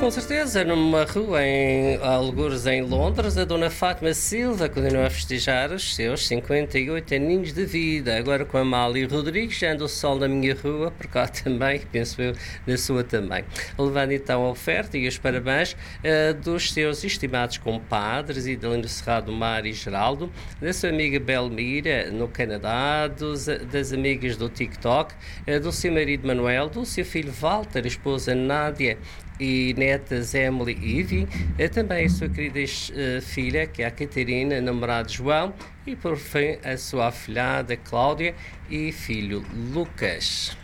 Com certeza, numa rua em algures em Londres, a dona Fátima Silva continua a festejar os seus 58 aninhos de vida. Agora com a Amália Rodrigues, já anda o sol na minha rua, por cá também, penso eu, na sua também. Levando então a oferta e os parabéns dos seus estimados compadres, Idalino Cerrado, Mar e Geraldo, da sua amiga Belmira, no Canadá, das amigas do TikTok, do seu marido Manuel, do seu filho Walter, a esposa Nádia, e netas Emily e Ivy, também a sua querida filha, que é a Catarina, namorado João, e por fim a sua afilhada Cláudia e filho Lucas.